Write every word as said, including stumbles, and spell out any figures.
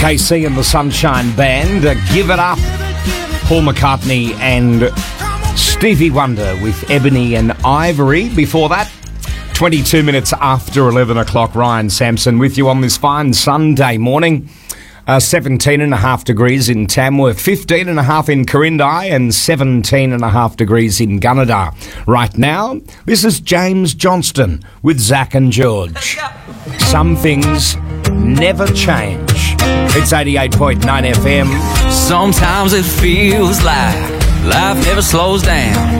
K C and the Sunshine Band, uh, Give It Up. Paul McCartney and Stevie Wonder with Ebony and Ivory. Before that, twenty-two minutes after eleven o'clock, Ryan Sampson with you on this fine Sunday morning. Uh, seventeen and a half degrees in Tamworth, fifteen and a half in Corindai, and seventeen and a half degrees in Gunnedah. Right now, this is James Johnston with Zach and George. Some things never change. It's eighty-eight point nine F M. Sometimes it feels like life never slows down.